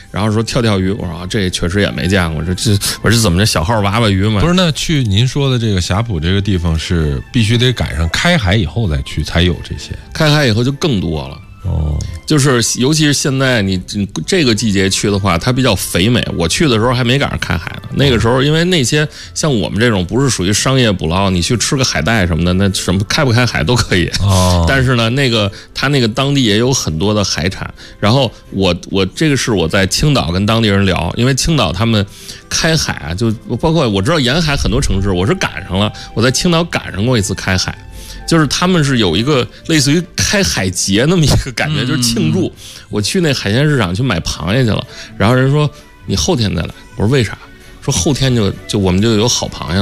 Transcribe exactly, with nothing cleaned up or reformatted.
然后说跳跳鱼，我说、啊、这确实也没见过，这这我这怎么着小号娃娃鱼嘛？ 不是，那去您说的这个霞浦这个地方是必须得赶上开海以后再去才有这些， 开海以后就更多了。 哦， 就是尤其是现在你这个季节去的话，它比较肥美。我去的时候还没赶上开海呢，那个时候因为那些像我们这种不是属于商业捕捞，你去吃个海带什么的，那什么开不开海都可以。 哦， 但是呢，那个他那个当地也有很多的海产。然后我我这个是我在青岛跟当地人聊，因为青岛他们开海啊，就包括我知道沿海很多城市，我是赶上了，我在青岛赶上过一次开海。就是他们是有一个类似于开海节那么一个感觉，就是庆祝。我去那海鲜市场去买螃蟹去了，然后人说你后天再来，我说为啥？说后天就就我们就有好螃蟹。